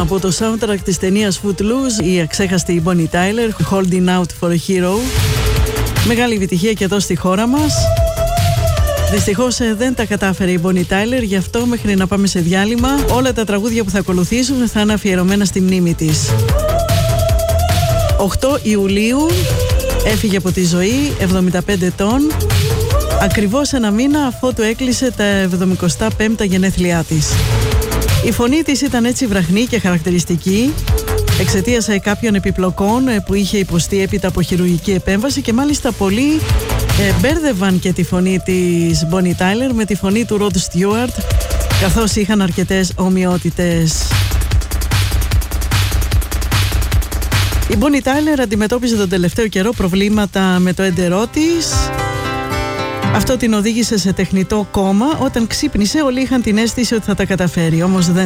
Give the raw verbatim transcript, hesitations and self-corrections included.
Από το soundtrack της ταινίας Footloose, η αξέχαστη Bonnie Tyler, Holding Out for a Hero. Μεγάλη επιτυχία και εδώ στη χώρα μας. Δυστυχώς ε, δεν τα κατάφερε η Bonnie Tyler, γι' αυτό μέχρι να πάμε σε διάλειμμα όλα τα τραγούδια που θα ακολουθήσουν θα είναι αφιερωμένα στη μνήμη της. οκτώ Ιουλίου έφυγε από τη ζωή, εβδομήντα πέντε ετών, ακριβώς ένα μήνα αφότου έκλεισε τα εβδομηκοστά πέμπτα γενέθλιά της. Η φωνή της ήταν έτσι βραχνή και χαρακτηριστική εξαιτίας κάποιων επιπλοκών που είχε υποστεί έπειτα από χειρουργική επέμβαση και μάλιστα πολλοί ε, μπέρδευαν και τη φωνή της Bonnie Tyler με τη φωνή του Rod Stewart, καθώς είχαν αρκετές ομοιότητες. Η Bonnie Tyler αντιμετώπιζε τον τελευταίο καιρό προβλήματα με το έντερό της. Αυτό την οδήγησε σε τεχνητό κόμμα. Όταν ξύπνησε όλοι είχαν την αίσθηση ότι θα τα καταφέρει, όμως δεν